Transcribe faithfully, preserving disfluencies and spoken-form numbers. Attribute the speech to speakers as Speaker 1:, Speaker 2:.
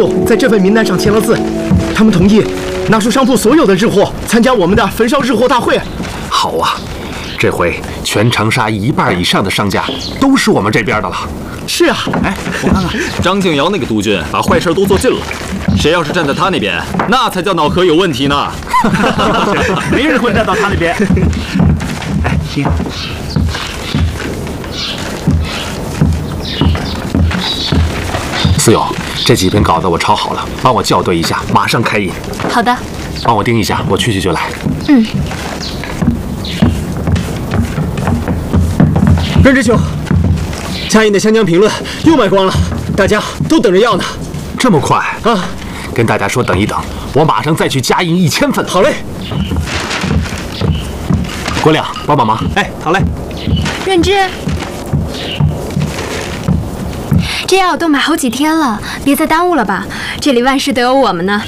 Speaker 1: 铺在这份名单上签了字，他们同意拿出商铺所有的日货参加我们的焚烧日货大会。
Speaker 2: 好啊，这回全长沙一半以上的商家都是我们这边的了。
Speaker 1: 是啊，
Speaker 3: 哎，我看看，张敬尧那个督军把坏事都做尽了，谁要是站在他那边，那才叫脑壳有问题呢。
Speaker 4: 没人会站到他那边。
Speaker 2: 哎，听。思友，这几篇稿子我抄好了，帮我校对一下，马上开印。
Speaker 5: 好的。
Speaker 2: 帮我盯一下，我去去就来。
Speaker 5: 嗯。
Speaker 6: 任知秋，嘉印的湘江评论又卖光了，大家都等着要呢。
Speaker 2: 这么快
Speaker 6: 啊！
Speaker 2: 跟大家说等一等，我马上再去加印一千份。
Speaker 6: 好嘞。
Speaker 2: 国亮，帮帮忙。
Speaker 4: 哎，好嘞。
Speaker 5: 润之，这药都买好几天了，别再耽误了吧？这里万事都有我们呢。